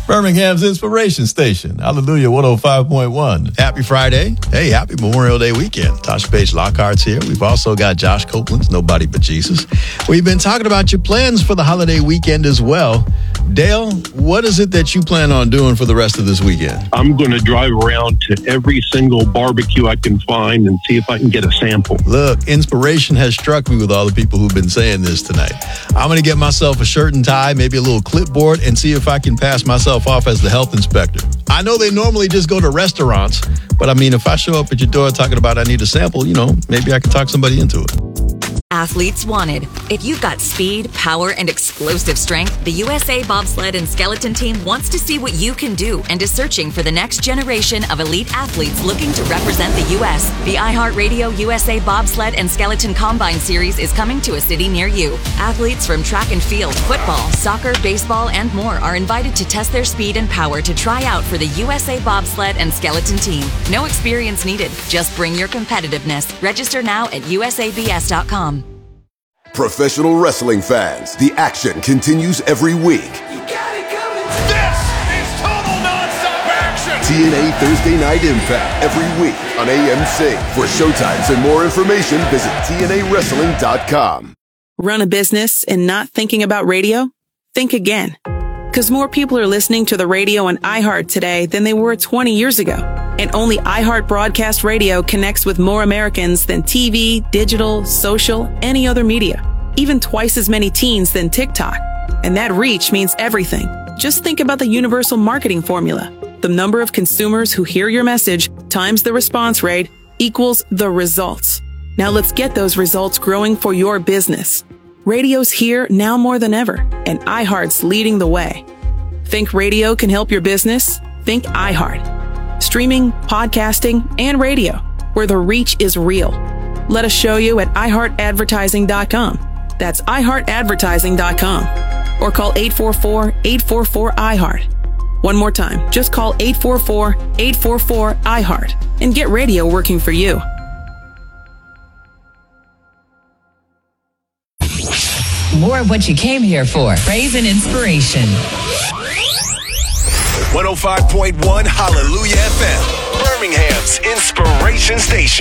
Birmingham's Inspiration Station. Hallelujah, 105.1. Happy Friday. Hey, happy Memorial Day weekend. Tasha Page Lockhart's here. We've also got Josh Copeland's Nobody But Jesus. We've been talking about your plans for the holiday weekend as well. Dale, what is it that you plan on doing for the rest of this weekend? I'm going to drive around to every single barbecue I can find and see if I can get a sample. Look, inspiration has struck me with all the people who've been saying this tonight. I'm going to get myself a shirt and tie, maybe a little clipboard, and see if I can pass myself off as the health inspector. I know they normally just go to restaurants, but I mean, if I show up at your door talking about I need a sample, maybe I can talk somebody into it. Athletes wanted. If you've got speed, power, and explosive strength, the USA Bobsled and Skeleton Team wants to see what you can do and is searching for the next generation of elite athletes looking to represent the U.S. The iHeartRadio USA Bobsled and Skeleton Combine Series is coming to a city near you. Athletes from track and field, football, soccer, baseball, and more are invited to test their speed and power to try out for the USA Bobsled and Skeleton Team. No experience needed. Just bring your competitiveness. Register now at usabs.com. Professional wrestling fans, the action continues every week. You got it coming. This is total nonstop action. TNA Thursday Night Impact every week on AMC. For showtimes and more information, visit TNAWrestling.com. Run a business and not thinking about radio? Think again. Because more people are listening to the radio on iHeart today than they were 20 years ago. And only iHeart Broadcast Radio connects with more Americans than TV, digital, social, any other media. Even twice as many teens than TikTok. And that reach means everything. Just think about the universal marketing formula. The number of consumers who hear your message times the response rate equals the results. Now let's get those results growing for your business. Radio's here now more than ever, and iHeart's leading the way. Think radio can help your business? Think iHeart. Streaming, podcasting, and radio, where the reach is real. Let us show you at iHeartAdvertising.com. That's iHeartAdvertising.com. Or call 844-844-iHeart. One more time, just call 844-844-iHeart and get radio working for you. More of what you came here for. Praise and inspiration. 105.1 Hallelujah FM. Birmingham's Inspiration Station.